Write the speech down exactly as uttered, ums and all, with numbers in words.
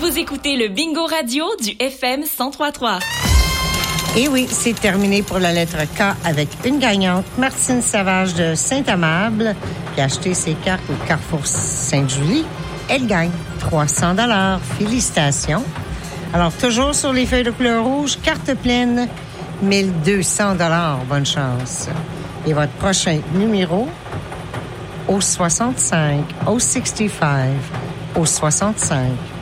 Vous écoutez le Bingo Radio du F M cent trois point trois. Et oui, c'est terminé pour la lettre K avec une gagnante, Martine Savage de Saint-Amable, qui a acheté ses cartes au Carrefour Sainte-Julie. Elle gagne trois cents dollars. Félicitations. Alors, toujours sur les feuilles de couleur rouge, carte pleine, mille deux cents dollars. Bonne chance. Et votre prochain numéro, au soixante-cinq, au soixante-cinq, au soixante-cinq.